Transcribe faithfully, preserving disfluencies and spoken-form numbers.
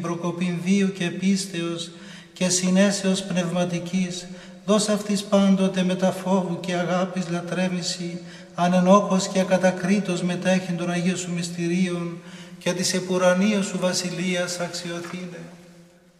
προκοπήν βίου και πίστεως και συνέσεως πνευματικής, δώσ' αυτής πάντοτε με τα φόβου και αγάπης λατρεύηση, ανενόχως και ακατακρίτως μετέχει των Αγίων Σου μυστηρίων και της επουρανίας Σου βασιλείας αξιοθήνε.